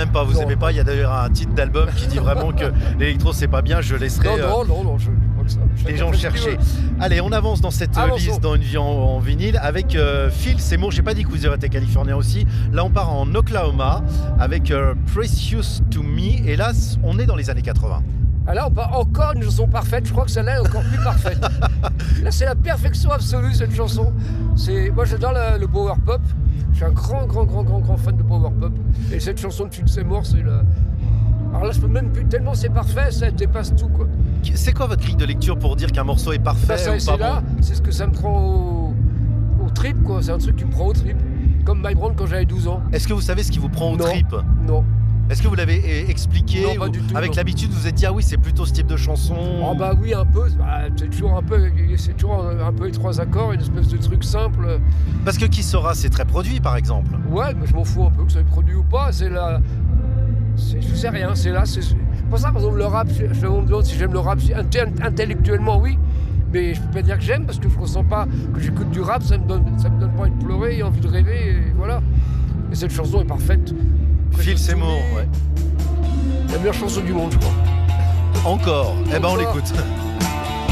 même pas, vous Non, aimez pas. Il y a d'ailleurs un titre d'album qui dit vraiment que l'électro c'est pas bien. Je laisserai Non, je dis pas que ça. les gens chercher. Allez, on avance dans cette Avançons. liste dans une vie en vinyle avec Phil Seymour. J'ai pas dit que vous étiez californien aussi. Là, on part en Oklahoma avec Precious to Me. Et là, on est dans les années 80. Ah là, on part encore une chanson parfaite. Je crois que celle-là est encore plus parfaite. Là, c'est la perfection absolue, cette chanson. Moi, j'adore le power pop. Je suis un grand fan de power pop. Et cette chanson de Phil Seymour, c'est la... Alors là, je peux même plus, tellement c'est parfait, ça dépasse tout, quoi. C'est quoi votre grille de lecture pour dire qu'un morceau est parfait ou pas C'est là, bon? c'est ce que ça me prend au trip, quoi. C'est un truc qui me prend au trip. Comme My Brand quand j'avais 12 ans. Est-ce que vous savez ce qui vous prend au Non. trip? Non. Est-ce que vous l'avez expliqué Non, pas ou du tout, avec non. l'habitude vous vous êtes dit ah oui c'est plutôt ce type de chanson? Oh bah oui, un peu. C'est toujours un peu les trois accords, une espèce de truc simple. Parce que qui saura, c'est très produit par exemple. Ouais, mais je m'en fous un peu que ça ait produit ou pas. Je sais rien, c'est là. C'est pour ça, par exemple, le rap, on me demande si j'aime le rap. Intellectuellement, oui. Mais je peux pas dire que j'aime parce que je ressens pas que j'écoute du rap. Ça me donne pas envie de pleurer et envie de rêver. Et voilà. Et cette chanson est parfaite. Phil Seymour, ouais. La meilleure chanson du monde, je crois. Encore. Eh ben on Encore. l'écoute.